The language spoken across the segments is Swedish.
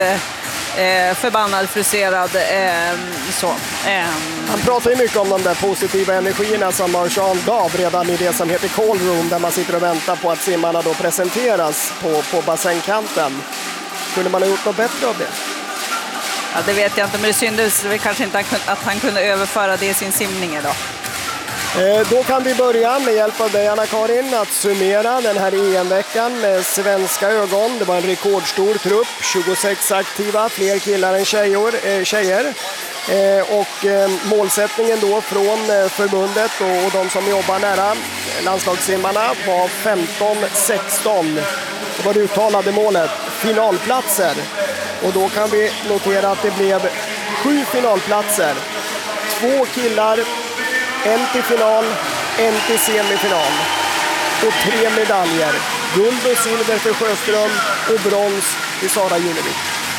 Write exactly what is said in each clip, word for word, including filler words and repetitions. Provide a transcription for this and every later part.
Eh, förbannad, frustrerad, eh, så. Eh. Han pratar ju mycket om de där positiva energierna som Marchand gav redan i det som heter call room, där man sitter och väntar på att simmarna då presenteras på, på bassängkanten. Skulle man ha gjort något bättre av det? Ja, det vet jag inte, men det syntes väl kanske inte att han kunde överföra det i sin simning idag. Eh, då kan vi börja med hjälp av dig, Anna-Karin, att summera den här E M-veckan med svenska ögon. Det var en rekordstor trupp, tjugosex aktiva, fler killar än tjejor, eh, tjejer. Eh, och eh, målsättningen då från eh, förbundet och, och de som jobbar nära landslagssimmarna var femton sexton. Det var det uttalade målet, finalplatser. Och då kan vi notera att det blev sju finalplatser. Två killar, en till final, en till semifinal. Och tre medaljer. Guld och silver för Sjöström och brons till Sara Junevik.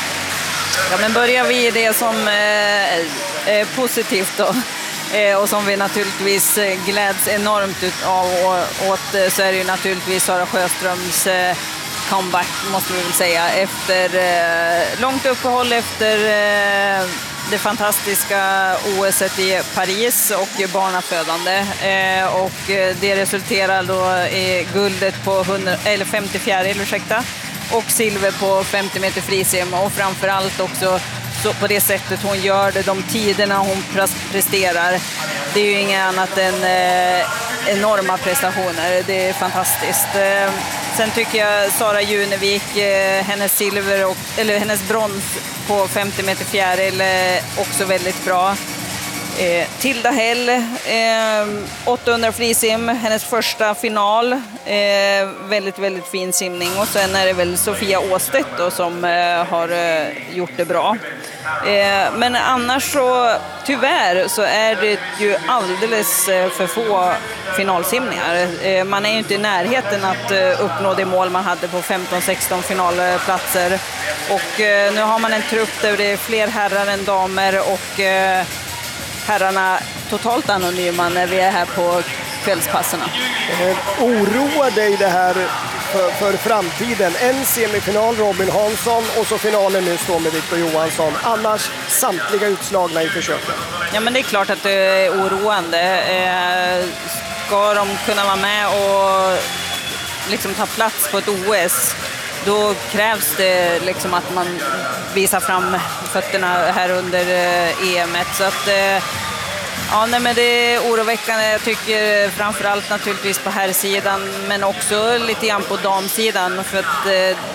Ja, men börjar vi det som eh, är positivt då. Eh, och som vi naturligtvis gläds enormt ut av och, åt, så är det ju naturligtvis Sara Sjöströms eh, comeback, måste vi väl säga, efter eh, långt uppehåll efter eh, det fantastiska O S i Paris och barnafödande. Eh, och det resulterar då i guldet på hundra, eller femtio fjäril, ursäkta, och silver på femtio meter frisim, och framförallt också så på det sättet hon gör det, de tiderna hon presterar. Det är ju inget annat än eh, enorma prestationer. Det är fantastiskt. Eh, sen tycker jag Sara Junevik, eh, hennes silver och, eller hennes brons på femtio meter fjäril eh, också väldigt bra. Eh, Tilda Hell, eh, åttahundra frisim, hennes första final, eh, väldigt väldigt fin simning, och sen är det väl Sofia Åstedt då, som eh, har eh, gjort det bra. Eh, men annars så tyvärr så är det ju alldeles eh, för få finalsimningar. Eh, man är ju inte i närheten att eh, uppnå det mål man hade på femton sexton finalplatser, och eh, nu har man en trupp där det är fler herrar än damer, och eh, herrarna totalt anonyma när vi är här på kvällspasserna. Eh, oroar dig det här för, för framtiden? En semifinal, Robin Hansson, och så finalen nu står med Victor Johansson. Annars samtliga utslagna i försöken. Ja, men det är klart att det är oroande. Eh, ska de kunna vara med och liksom ta plats på ett O S, då krävs det liksom att man visar fram fötterna här under E M-et. Så att, ja, nej, men det är oroväckande. Jag tycker framförallt naturligtvis på här sidan, men också lite grann på damsidan, för att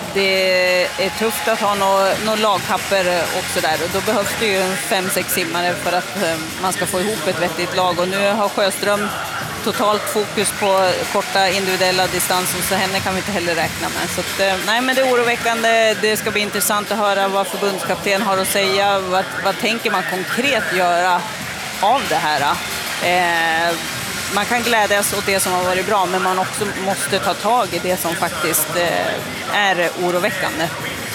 det är tufft att ha några nå lagpapper också där. Och då behövs det ju fem sex simmare för att man ska få ihop ett vettigt lag. Och nu har Sjöström totalt fokus på korta individuella distanser, så henne kan vi inte heller räkna med. Så att, nej, men det är oroväckande. Det ska bli intressant att höra vad förbundskapten har att säga. Vad, vad tänker man konkret göra av det här? Eh, man kan glädjas åt det som har varit bra, men man också måste ta tag i det som faktiskt eh, är oroväckande.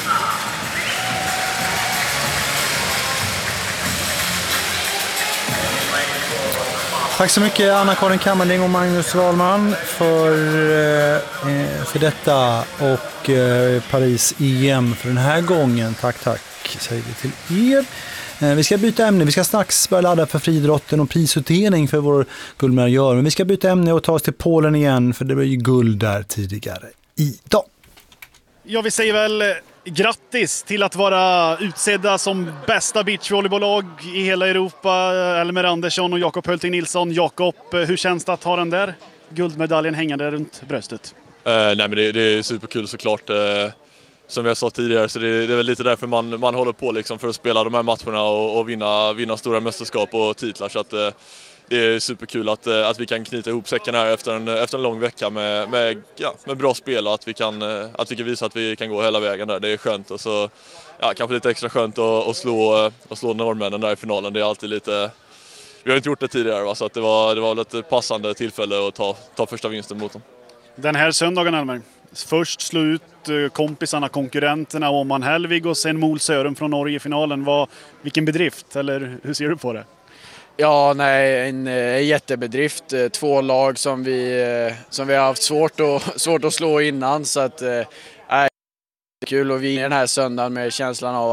Tack så mycket Anna-Karin Kammerling och Magnus Wahlman för, eh, för detta och eh, Paris E M för den här gången. Tack, tack säger vi till er. Eh, vi ska byta ämne. Vi ska strax börja ladda för friidrotten och prisutdelning för vår guldmedaljör. Men vi ska byta ämne och ta oss till Polen igen, för det var ju guld där tidigare idag. Ja, vi säger väl grattis till att vara utsedda som bästa beachvolleybollag i hela Europa. Elmer Andersson och Jakob Hölting Nilsson. Jakob, hur känns det att ha den där guldmedaljen hängande runt bröstet? Uh, nej, men det, det är superkul såklart. Uh, som jag sa tidigare, så det, det är väl lite därför man, man håller på liksom, för att spela de här matcherna och, och vinna, vinna stora mästerskap och titlar. Så att, uh, det är superkul att, att vi kan knyta ihop säcken här efter en, efter en lång vecka med, med, ja, med bra spel, och att vi, kan, att vi kan visa att vi kan gå hela vägen där. Det är skönt, och så ja, kanske lite extra skönt att, att, slå, att slå norrmännen där i finalen. Det är alltid lite, vi har inte gjort det tidigare, va? Så att det, var, det var väl ett passande tillfälle att ta, ta första vinsten mot dem. Den här söndagen, Elmer, först slå ut kompisarna, konkurrenterna, Oman Helvig och sen Mol Sören från Norge i finalen. Var, vilken bedrift, eller hur ser du på det? Ja, nej, en, en jättebedrift. Två lag som vi, som vi har haft svårt att, svårt att slå innan. Så att, nej, kul att vinna den här söndagen med känslan av